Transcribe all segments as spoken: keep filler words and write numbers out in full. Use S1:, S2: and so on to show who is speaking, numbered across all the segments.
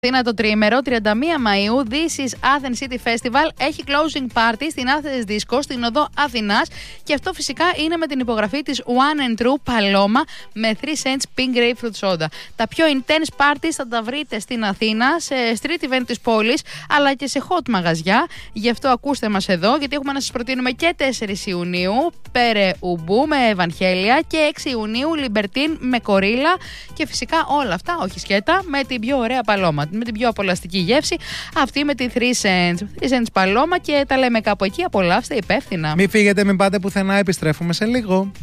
S1: Αθήνα το τριήμερο, τριάντα μία Μαΐου, This is Athens City Festival έχει closing party στην Athens Disco, στην οδό Αθηνάς, και αυτό φυσικά είναι με την υπογραφή της One and True Paloma με τρία cents Pink Grapefruit Soda. Τα πιο intense parties θα τα βρείτε στην Αθήνα, σε street event της πόλης, αλλά και σε hot μαγαζιά. Γι' αυτό ακούστε μας εδώ, γιατί έχουμε να σας προτείνουμε και τέσσερις Ιουνίου Πέρε Ουμπού με Ευαγγέλια και έξι Ιουνίου Λιμπερτίν με Κορίλα, και φυσικά όλα αυτά, όχι σκέτα, με την πιο ωραία Παλώμα, με την πιο απολαστική γεύση, αυτή με τη τρία cents. τρία cents Παλώμα, και τα λέμε κάπου εκεί. Απολαύστε υπεύθυνα.
S2: Μην φύγετε, μην πάτε πουθενά, επιστρέφουμε σε λίγο.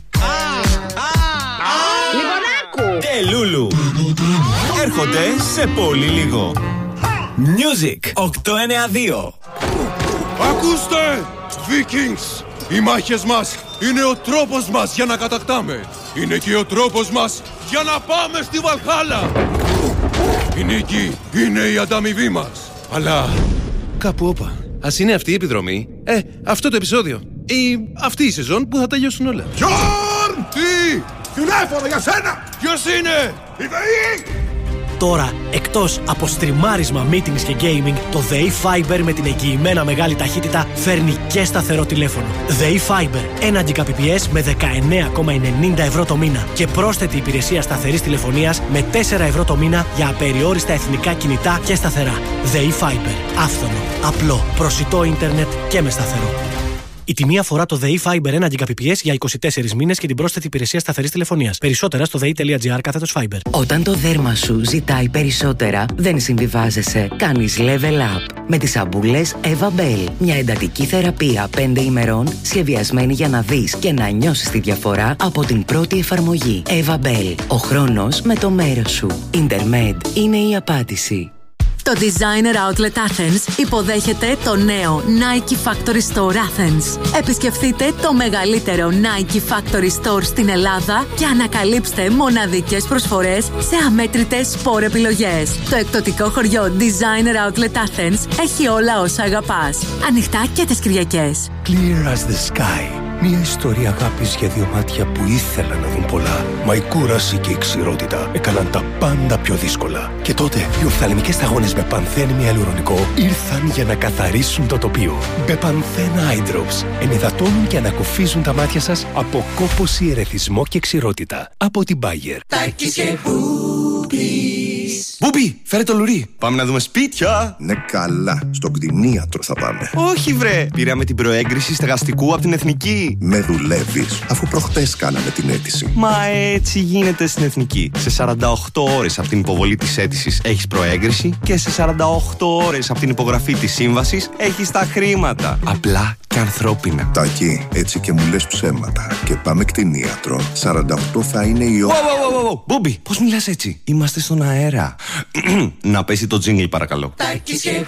S3: Λιγονάκου και Λούλου έρχονται σε πολύ λίγο. Music οκτακόσια ενενήντα δύο.
S4: Ακούστε, Vikings! Οι μάχες μας είναι ο τρόπος μας για να κατακτάμε. Είναι και ο τρόπος μας για να πάμε στη Βαλχάλα. Η νίκη είναι η ανταμοιβή μας. Αλλά κάπου όπα. Ας είναι αυτή η επιδρομή, ε, αυτό το επεισόδιο, ή αυτή η σεζόν που θα τελειώσουν όλα. Γιόρν! Τι! Τηλέφωνο για σένα! Ποιος είναι? Η ΔΕΗ!
S5: Τώρα, εκτός από στριμάρισμα, meetings και gaming, το ΔΕΗ Fiber με την εγγυημένα μεγάλη ταχύτητα φέρνει και σταθερό τηλέφωνο. ΔΕΗ Fiber, ένα Gbps με δεκαεννέα κόμμα ενενήντα ευρώ το μήνα και πρόσθετη υπηρεσία σταθερής τηλεφωνίας με τέσσερα ευρώ το μήνα για απεριόριστα εθνικά κινητά και σταθερά. ΔΕΗ Fiber, άφθονο, απλό, προσιτό ίντερνετ και με σταθερό. Η τιμή αφορά το ΔΕΗ Fiber ένα Gbps για είκοσι τέσσερις μήνες και την πρόσθετη υπηρεσία σταθερής τηλεφωνίας. Περισσότερα στο δei.gr κάθετος Fiber.
S6: Όταν το δέρμα σου ζητάει περισσότερα, δεν συμβιβάζεσαι. Κάνεις level up με τις σαμπούλες Eva Bell. Μια εντατική θεραπεία πέντε ημερών, σχεδιασμένη για να δεις και να νιώσεις τη διαφορά από την πρώτη εφαρμογή. Eva Bell. Ο χρόνος με το μέρος σου. Intermed είναι η απάντηση.
S7: Το Designer Outlet Athens υποδέχεται το νέο Nike Factory Store Athens. Επισκεφτείτε το μεγαλύτερο Nike Factory Store στην Ελλάδα και ανακαλύψτε μοναδικές προσφορές σε αμέτρητες σπορ επιλογές. Το εκπτωτικό χωριό Designer Outlet Athens έχει όλα όσα αγαπάς. Ανοιχτά και τις Κυριακές.
S8: Clear as the sky. Μια ιστορία αγάπης για δύο μάτια που ήθελαν να δουν πολλά. Μα η κούραση και η ξηρότητα έκαναν τα πάντα πιο δύσκολα. Και τότε οι οφθαλμικές σταγόνες Μπεπανθέν με αλουρονικό ήρθαν για να καθαρίσουν το τοπίο. Μπεπανθέν Eye Drops ενυδατώνουν και ανακουφίζουν τα μάτια σας από κόπωση, ερεθισμό και ξηρότητα. Από την Bayer.
S3: Τάκης και Μπούμπι, φέρε το λουρί. Πάμε να δούμε σπίτια.
S9: Ναι, καλά. Στον κτηνίατρο θα πάμε.
S3: Όχι, βρε. Πήραμε την προέγκριση στεγαστικού από την Εθνική.
S9: Με δουλεύεις, αφού προχτές κάναμε την αίτηση.
S3: Μα έτσι γίνεται στην Εθνική. Σε σαράντα οκτώ ώρες από την υποβολή της αίτησης έχεις προέγκριση και σε σαράντα οκτώ ώρες από την υπογραφή της σύμβασης έχεις τα χρήματα. Απλά και ανθρώπινα.
S9: Τάκη, έτσι και μου λες ψέματα. Και πάμε κτηνίατρο. σαράντα οκτώ θα είναι η ώρα.
S3: Μπούμπι, πώς μιλάς έτσι? Είμαστε στον αέρα. Να πέσει το τζίνγκλ, παρακαλώ. Τάκης και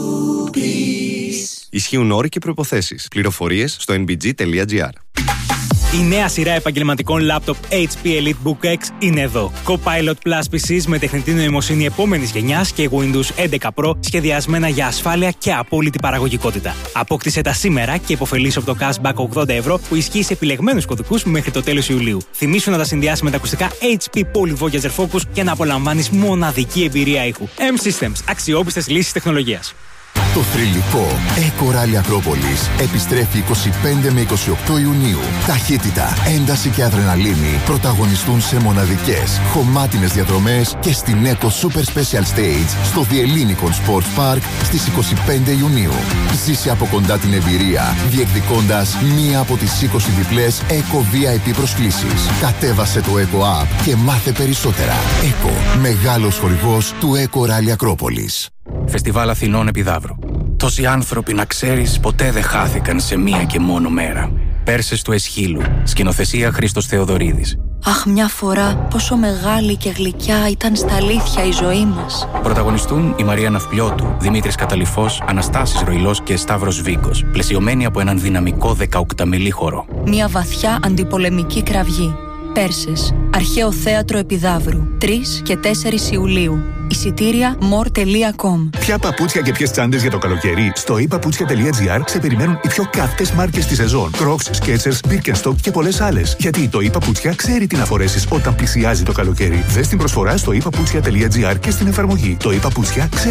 S3: Μπούμπις. Ισχύουν όροι και προϋποθέσεις. Πληροφορίες στο εν μπι τζι τελεία τζι άρ.
S10: Η νέα σειρά επαγγελματικών λάπτοπ έιτς πι Elite Book X είναι εδώ. Copilot Plus πι σις με τεχνητή νοημοσύνη επόμενης γενιάς και Windows έντεκα Pro σχεδιασμένα για ασφάλεια και απόλυτη παραγωγικότητα. Απόκτησε τα σήμερα και υποφελήσου από το cashback ογδόντα ευρώ που ισχύει σε επιλεγμένους κωδικούς μέχρι το τέλος Ιουλίου. Θυμήσου να τα συνδυάσεις με τα ακουστικά έιτς πι Poly Voyager Focus και να απολαμβάνεις μοναδική εμπειρία ήχου. M-Systems. Αξιόπιστες λύσεις τεχνολογίας.
S11: Το θρυλικό Eco Rally Ακρόπολης επιστρέφει είκοσι πέντε με είκοσι οκτώ Ιουνίου. Ταχύτητα, ένταση και αδρεναλίνη πρωταγωνιστούν σε μοναδικές, χωμάτινες διαδρομές και στην Eco Super Special Stage στο Διελλήνικον Sports Park στις είκοσι πέντε Ιουνίου. Ζήσε από κοντά την εμπειρία, διεκδικώντας μία από τις είκοσι διπλές Eco βι άι πι προσκλήσεις. Κατέβασε το Eco App και μάθε περισσότερα. Eco, μεγάλος χορηγός του Eco Rally Ακρόπολης.
S12: Φεστιβάλ Αθηνών Επιδαύρου. Τόσοι άνθρωποι, να ξέρεις, ποτέ δεν χάθηκαν σε μία και μόνο μέρα. Πέρσες του Εσχύλου. Σκηνοθεσία Χρήστος Θεοδωρίδης.
S13: Αχ, μια φορά πόσο μεγάλη και γλυκιά ήταν στα αλήθεια η ζωή μας.
S12: Πρωταγωνιστούν η Μαρία Ναυπλιώτου, Δημήτρης Καταλυφός, Αναστάσης Ροϊλός και Σταύρος Βίγκος. Πλαισιωμένοι από έναν δυναμικό δεκαοκταμιλή χορό.
S13: Μια βαθιά αντιπολεμική κραυγή. Πέρσες. Αρχαίο θέατρο Επιδαύρου. τρεις και τέσσερις Ιουλίου. Εισιτήρια more τελεία com.
S14: Ποια παπούτσια και ποιες τσάντες για το καλοκαίρι? Στο i paputsια τελεία gr σε περιμένουν οι πιο καυτές μάρκες της σεζόν. Crocs, Skechers, Birkenstock και πολλές άλλες. Γιατί το i Paputsια ξέρει τι να φορέσεις όταν πλησιάζει το καλοκαίρι. Δες την προσφορά στο i paputsya τελεία gr και στην εφαρμογή. Το i Paputsya ξέρει